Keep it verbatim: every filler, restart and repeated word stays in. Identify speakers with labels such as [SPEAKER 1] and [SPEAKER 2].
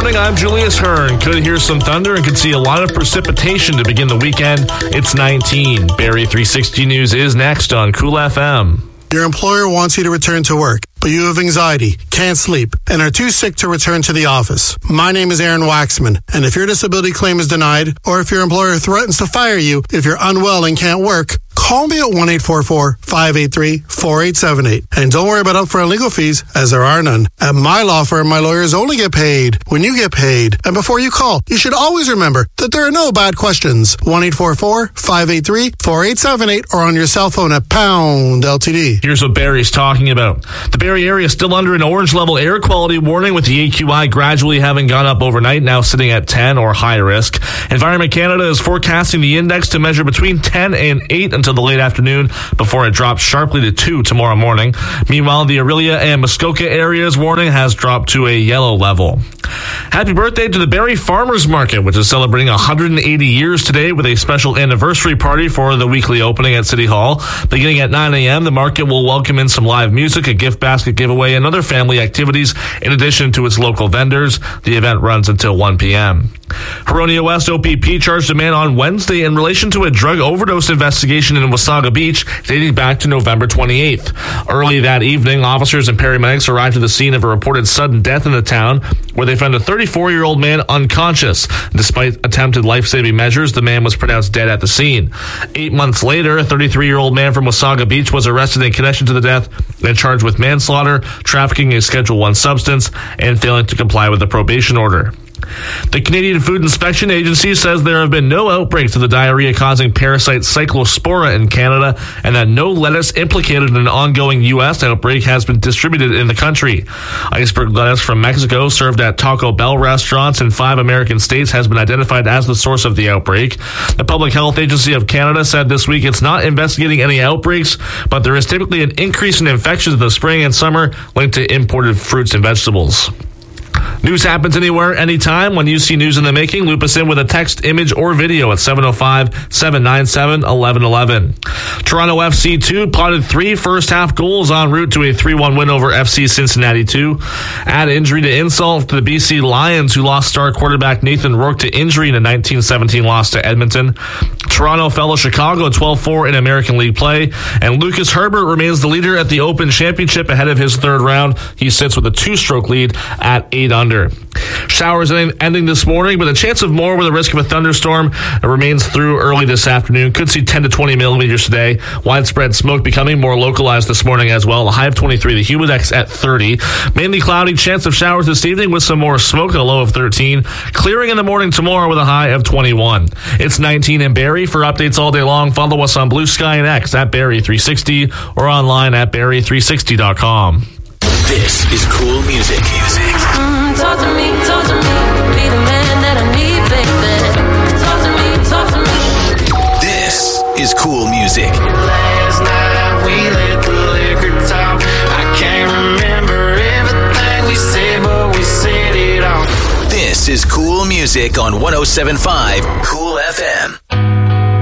[SPEAKER 1] morning. I'm Julius Hearn. Could hear some thunder and could see a lot of precipitation to begin the weekend. It's nineteen. Barrie three sixty News is next on Cool F M.
[SPEAKER 2] Your employer wants you to return to work, but you have anxiety, can't sleep, and are too sick to return to the office. My name is Aaron Waxman, and if your disability claim is denied, or if your employer threatens to fire you if you're unwell and can't work, call me at one eight four four, five eight three, four eight seven eight. And don't worry about upfront legal fees, as there are none. At my law firm, my lawyers only get paid when you get paid. And before you call, you should always remember that there are no bad questions. one eight four four, five eight three, four eight seven eight or on your cell phone at pound L T D.
[SPEAKER 1] Here's what Barrie's talking about. The Barrie area is still under an orange level air quality warning, with the A Q I gradually having gone up overnight, now sitting at ten or high risk. Environment Canada is forecasting the index to measure between ten and eight until the late afternoon before it drops sharply to two tomorrow morning. Meanwhile, the Orillia and Muskoka areas warning has dropped to a yellow level. Happy birthday to the Barrie Farmers Market, which is celebrating one hundred eighty years today with a special anniversary party for the weekly opening at City Hall. Beginning at nine a.m., the market will welcome in some live music, a gift basket giveaway, and other family activities in addition to its local vendors. The event runs until one p.m. Huronia West O P P charged a man on Wednesday in relation to a drug overdose investigation in Wasaga Beach dating back to November twenty-eighth. Early that evening, officers and paramedics arrived to the scene of a reported sudden death in the town, where they found a thirty-four-year-old man unconscious. Despite attempted life-saving measures, the man was pronounced dead at the scene. Eight months later, a thirty-three-year-old man from Wasaga Beach was arrested in connection to the death and charged with manslaughter, trafficking a Schedule one substance, and failing to comply with the probation order. The Canadian Food Inspection Agency says there have been no outbreaks of the diarrhea-causing parasite Cyclospora in Canada, and that no lettuce implicated in an ongoing U S outbreak has been distributed in the country. Iceberg lettuce from Mexico, served at Taco Bell restaurants in five American states, has been identified as the source of the outbreak. The Public Health Agency of Canada said this week it's not investigating any outbreaks, but there is typically an increase in infections in the spring and summer linked to imported fruits and vegetables. News happens anywhere, anytime. When you see news in the making, loop us in with a text, image, or video at seven oh five, seven nine seven, one one one one. Toronto F C two potted three first-half goals en route to a three one win over F C Cincinnati two. Add injury to insult to the B C Lions, who lost star quarterback Nathan Rourke to injury in a nineteen seventeen loss to Edmonton. Toronto fell to Chicago twelve four in American League play, and Lucas Herbert remains the leader at the Open Championship ahead of his third round. He sits with a two-stroke lead at eight under. Showers ending this morning, but a chance of more with a risk of a thunderstorm remains through early this afternoon. Could see ten to twenty millimeters today. Widespread smoke becoming more localized this morning as well. A high of twenty-three, the humidex at thirty. Mainly cloudy, chance of showers this evening with some more smoke, a low of thirteen. Clearing in the morning tomorrow with a high of twenty-one. It's nineteen in Barrie. For updates all day long, follow us on Blue Sky and X at Barrie three sixty or online at Barrie three sixty dot com.
[SPEAKER 3] This is cool music. Music.
[SPEAKER 4] Mm, talk to me, talk to me. Be the man that I need, baby. Talk to me, talk to me.
[SPEAKER 3] This is cool music.
[SPEAKER 5] Last night we let the liquor talk. I can't remember everything we said, but we said it all.
[SPEAKER 3] This is cool music on one oh seven point five Cool F M.